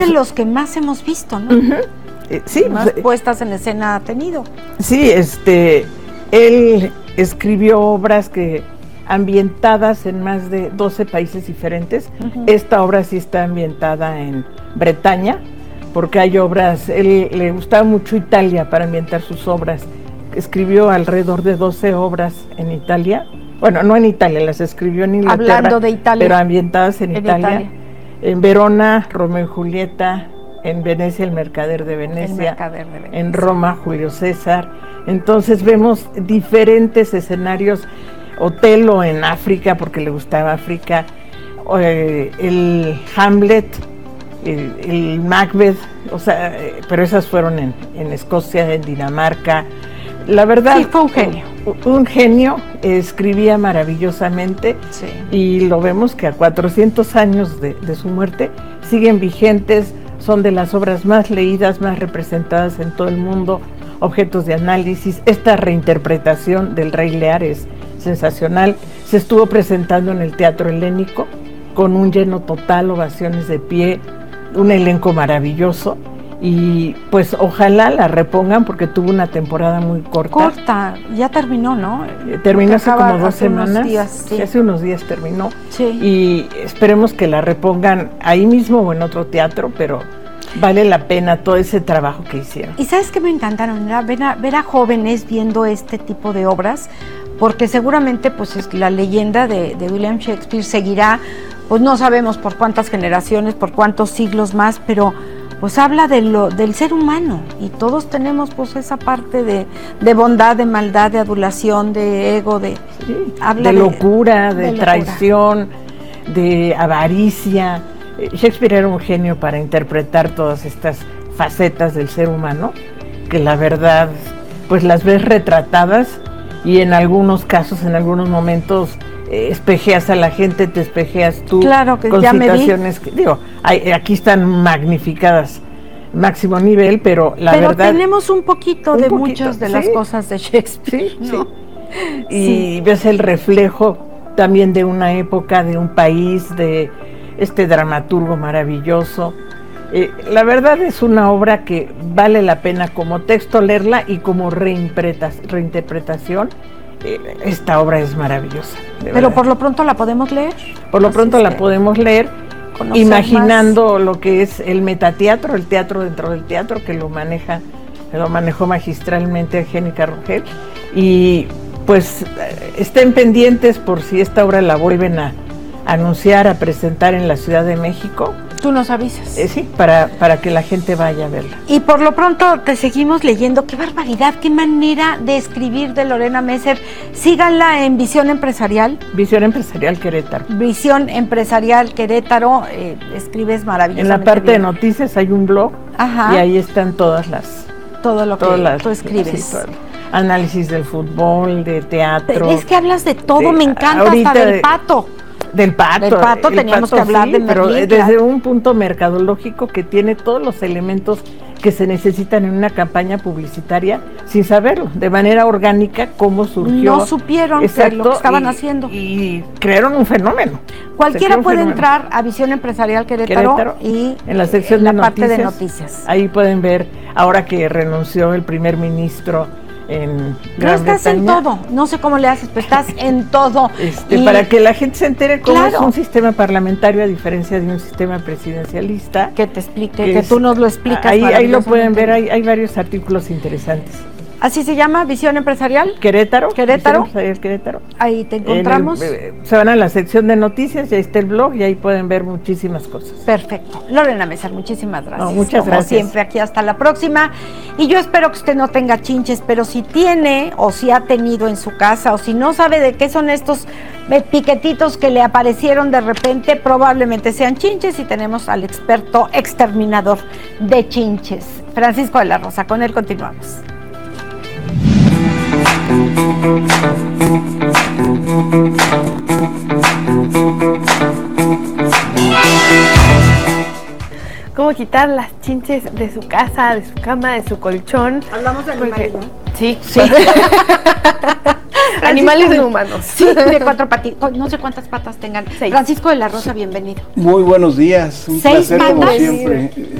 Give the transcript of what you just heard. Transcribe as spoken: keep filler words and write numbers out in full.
de los que más hemos visto, ¿no? Uh-huh. eh, sí, más pues, puestas en escena ha tenido. Sí, este, él escribió obras que ambientadas en más de doce países diferentes. Uh-huh. Esta obra sí está ambientada en Bretaña, porque hay obras, él le gustaba mucho Italia para ambientar sus obras. Escribió alrededor de doce obras en Italia. Bueno, no en Italia, las escribió en Inglaterra. Hablando de Italia. Pero ambientadas en, en Italia. Italia. En Verona, Romeo y Julieta. En Venecia, El Mercader de Venecia. El Mercader de Venecia. En Roma, Julio César. Entonces vemos diferentes escenarios. Otelo en África, porque le gustaba África. Eh, el Hamlet. El, el Macbeth. O sea, eh, pero esas fueron en, en Escocia, en Dinamarca. La verdad, sí, fue un genio. Un, un genio, escribía maravillosamente, sí. Y lo vemos que a cuatrocientos años de, de su muerte siguen vigentes, son de las obras más leídas, más representadas en todo el mundo, objetos de análisis. Esta reinterpretación del Rey Lear es sensacional, se estuvo presentando en el Teatro Helénico con un lleno total, ovaciones de pie, un elenco maravilloso. Y pues ojalá la repongan porque tuvo una temporada muy corta. Corta, ya terminó, ¿no? Eh, terminó hace como dos hace semanas. Unos días, sí. Sí, hace unos días terminó. Sí. Y esperemos que la repongan ahí mismo o en otro teatro, pero vale la pena todo ese trabajo que hicieron. Y sabes que me encantaron, era ver a, ver a jóvenes viendo este tipo de obras, porque seguramente pues es la leyenda de, de William Shakespeare seguirá, pues no sabemos por cuántas generaciones, por cuántos siglos más, pero pues habla de lo, del ser humano, y todos tenemos pues esa parte de, de bondad, de maldad, de adulación, de ego, de, sí, habla de, de locura, de, de traición, locura. De avaricia. Shakespeare era un genio para interpretar todas estas facetas del ser humano, que la verdad pues las ves retratadas, y en algunos casos, en algunos momentos, espejeas a la gente, te espejeas tú, claro, que con ya situaciones que, digo, hay, aquí están magnificadas, máximo nivel, pero la pero verdad... Pero tenemos un poquito un de poquito, muchas de ¿sí? Las cosas de Shakespeare, sí, ¿no? Sí. Y sí. ves el reflejo también de una época, de un país, de este dramaturgo maravilloso. Eh, la verdad es una obra que vale la pena como texto leerla, y como reinterpretación. Esta obra es maravillosa. Pero verdad. por lo pronto la podemos leer. Por lo Así pronto la que podemos leer, imaginando más. Lo que es el metateatro, el teatro dentro del teatro, que lo maneja, lo manejó magistralmente Angélica Rogel. Y pues estén pendientes por si esta obra la vuelven a anunciar, a presentar en la Ciudad de México. Tú nos avisas. Eh, sí, para, para que la gente vaya a verla. Y por lo pronto te seguimos leyendo. ¡Qué barbaridad! ¡Qué manera de escribir de Lorena Messer! Síganla en Visión Empresarial. Visión Empresarial Querétaro. Visión Empresarial Querétaro. Eh, escribes maravillosamente En la parte bien. de noticias hay un blog. Ajá. Y ahí están todas las... Todo lo todas que las, tú escribes. Sí, análisis del fútbol, de teatro. Es que hablas de todo, de, me encanta, hasta del de, pato. Del pato. Del pato teníamos pato, que hablar sí, de Merlín, pero desde claro. un punto mercadológico que tiene todos los elementos que se necesitan en una campaña publicitaria, sin saberlo, de manera orgánica, cómo surgió. No supieron exacto, lo que estaban y, haciendo. Y crearon un fenómeno. Cualquiera un puede fenómeno. entrar a Visión Empresarial Querétaro, Querétaro y en la sección en la de parte noticias, de noticias. Ahí pueden ver, ahora que renunció el primer ministro en Gran No estás Bretaña, en todo, no sé cómo le haces, pero estás en todo. Este, y, para que la gente se entere cómo claro. es un sistema parlamentario a diferencia de un sistema presidencialista. Que te explique, que, que que es, tú nos lo explicas. Ahí, ahí lo pueden ver, hay, hay varios artículos interesantes. ¿Así se llama? Visión Empresarial. Querétaro. Querétaro. Visión Empresarial Querétaro. Ahí te encontramos. En el, se van a la sección de noticias y ahí está el blog y ahí pueden ver muchísimas cosas. Perfecto. Lorena Messer, muchísimas gracias. No, muchas Como gracias. siempre, aquí hasta la próxima. Y yo espero que usted no tenga chinches, pero si tiene o si ha tenido en su casa o si no sabe de qué son estos piquetitos que le aparecieron de repente, probablemente sean chinches, y tenemos al experto exterminador de chinches, Francisco de la Rosa. Con él continuamos. ¿Cómo quitar las chinches de su casa, de su cama, de su colchón? Hablamos de Porque... animales, ¿no? Sí, sí. Animales de- no humanos. Sí, de cuatro patitas. No sé cuántas patas tengan. Seis. Francisco de la Rosa, bienvenido. Muy buenos días, un Seis placer como patas. siempre.